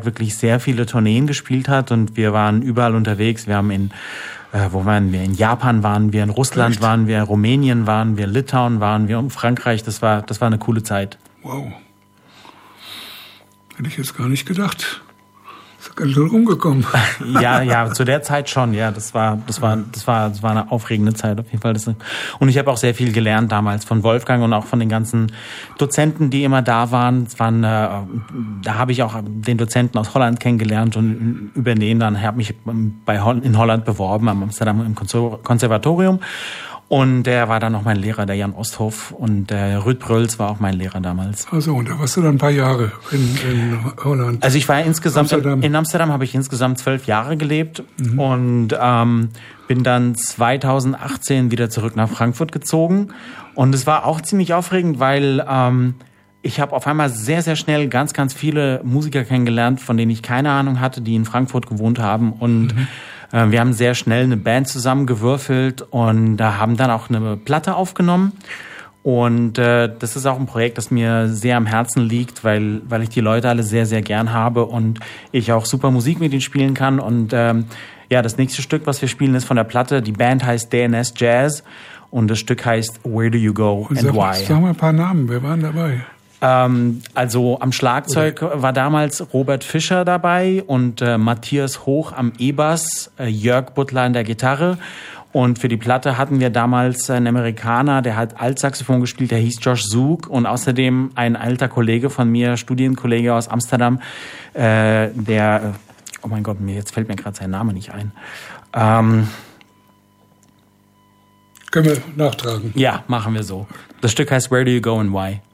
Zeit wirklich sehr viele Tourneen gespielt hat und wir waren überall unterwegs. Wir haben wo waren wir? In Japan waren wir, in Russland waren wir, Rumänien waren wir, Litauen waren wir und Frankreich. Das war eine coole Zeit. Wow. Hätte ich jetzt gar nicht gedacht. Ist ganz schön rumgekommen. Ja, zu der Zeit schon, ja. Das war eine aufregende Zeit auf jeden Fall. Und ich habe auch sehr viel gelernt damals von Wolfgang und auch von den ganzen Dozenten, die immer da waren. Da habe ich auch den Dozenten aus Holland kennengelernt und über den dann habe mich in Holland beworben, am Amsterdam im Konservatorium. Und der war dann noch mein Lehrer, der Jan Osthoff. Und der Ruud Breuls war auch mein Lehrer damals. Also, und da warst du dann ein paar Jahre in Holland. Also ich war in Amsterdam habe ich insgesamt 12 Jahre gelebt und bin dann 2018 wieder zurück nach Frankfurt gezogen. Und es war auch ziemlich aufregend, weil ich habe auf einmal sehr, sehr schnell ganz, ganz viele Musiker kennengelernt, von denen ich keine Ahnung hatte, die in Frankfurt gewohnt haben. Und wir haben sehr schnell eine Band zusammengewürfelt und da haben dann auch eine Platte aufgenommen. Und das ist auch ein Projekt, das mir sehr am Herzen liegt, weil ich die Leute alle sehr, sehr gern habe und ich auch super Musik mit ihnen spielen kann. Und das nächste Stück, was wir spielen, ist von der Platte. Die Band heißt DNS Jazz und das Stück heißt Where Do You Go and Why? Sag mal ein paar Namen, wer waren dabei? Also am Schlagzeug war damals Robert Fischer dabei und Matthias Hoch am E-Bass, Jörg Butler an der Gitarre. Und für die Platte hatten wir damals einen Amerikaner, der hat Altsaxophon gespielt, der hieß Josh Zook. Und außerdem ein alter Kollege von mir, Studienkollege aus Amsterdam, oh mein Gott, jetzt fällt mir gerade sein Name nicht ein. Können wir nachtragen? Ja, machen wir so. Das Stück heißt Where Do You Go and Why?